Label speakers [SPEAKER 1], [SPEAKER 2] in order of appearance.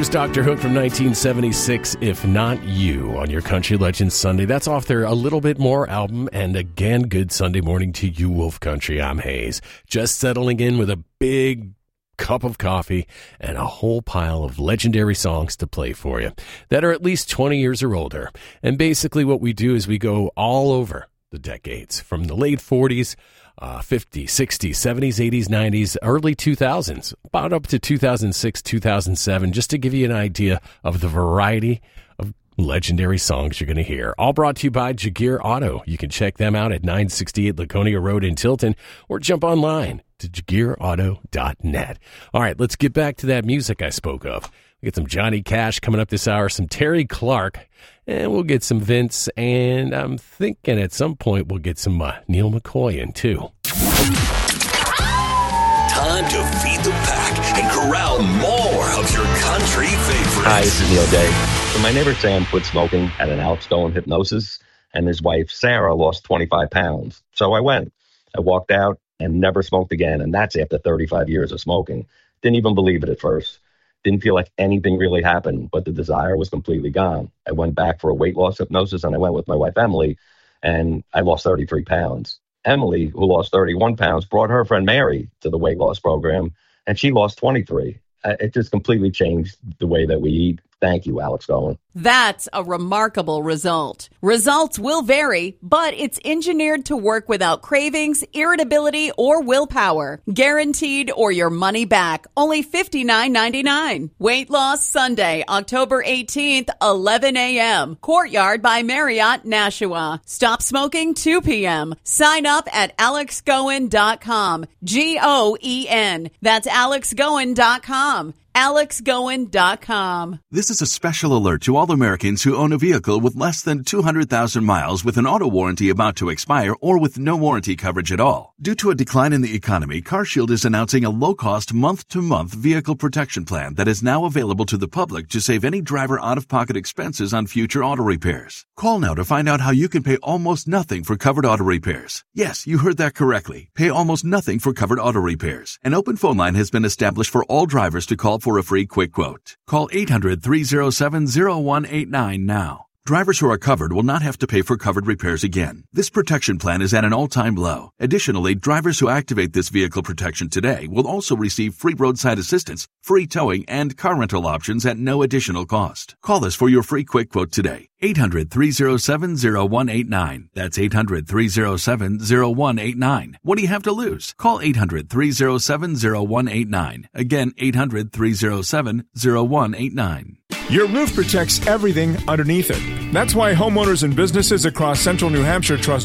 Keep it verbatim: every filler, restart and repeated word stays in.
[SPEAKER 1] Here's Doctor Hook from nineteen seventy-six, If Not You, on your Country Legends Sunday. That's off their A Little Bit More album. And again, good Sunday morning to you, Wolf Country. I'm Hayes. Just settling in with a big cup of coffee and a whole pile of legendary songs to play for you that are at least twenty years or older. And basically what we do is we go all over the decades, from the late forties, uh, fifties, sixties, seventies, eighties, nineties, early two thousands, about up to two thousand six, two thousand seven, just to give you an idea of the variety of legendary songs you're going to hear. All brought to you by Jagir Auto. You can check them out at nine sixty-eight Laconia Road in Tilton, or jump online to jagir auto dot net. All right, let's get back to that music I spoke of. We get some Johnny Cash coming up this hour, some Terry Clark, and we'll get some Vince, and I'm thinking at some point we'll get some uh, Neil McCoy in, too.
[SPEAKER 2] Time to feed the pack and corral more of your country favorites.
[SPEAKER 3] Hi, this is Neil Day. So my neighbor Sam quit smoking, had an Alex Cohen hypnosis, and his wife Sarah lost twenty-five pounds. So I went. I walked out and never smoked again, and that's after thirty-five years of smoking. Didn't even believe it at first. Didn't feel like anything really happened, but the desire was completely gone. I went back for a weight loss hypnosis, and I went with my wife, Emily, and I lost thirty-three pounds. Emily, who lost thirty-one pounds, brought her friend Mary to the weight loss program, and she lost twenty-three. It just completely changed the way that we eat. Thank you, Alex Cohen.
[SPEAKER 4] That's a remarkable result. Results will vary, but it's engineered to work without cravings, irritability, or willpower. Guaranteed or your money back. Only fifty-nine ninety-nine. Weight Loss Sunday, October eighteenth, eleven a.m. Courtyard by Marriott, Nashua. Stop smoking two p.m. Sign up at alex goen dot com. G O E N. That's alex goen dot com. alex goen dot com.
[SPEAKER 5] This is a special alert to all Americans who own a vehicle with less than two hundred thousand miles with an auto warranty about to expire or with no warranty coverage at all. Due to a decline in the economy, CarShield is announcing a low-cost month-to-month vehicle protection plan that is now available to the public to save any driver out-of-pocket expenses on future auto repairs. Call now to find out how you can pay almost nothing for covered auto repairs. Yes, you heard that correctly. Pay almost nothing for covered auto repairs. An open phone line has been established for all drivers to call for a free quick quote. Call eight hundred, three oh seven, oh one eight nine now. Drivers who are covered will not have to pay for covered repairs again. This protection plan is at an all-time low. Additionally, drivers who activate this vehicle protection today will also receive free roadside assistance, free towing, and car rental options at no additional cost. Call us for your free quick quote today. eight hundred, three oh seven, oh one eight nine. That's eight hundred, three oh seven, oh one eight nine. What do you have to lose? Call eight hundred, three oh seven, oh one eight nine. Again, eight hundred, three oh seven, oh one eight nine.
[SPEAKER 6] Your roof protects everything underneath it. That's why homeowners and businesses across central New Hampshire trust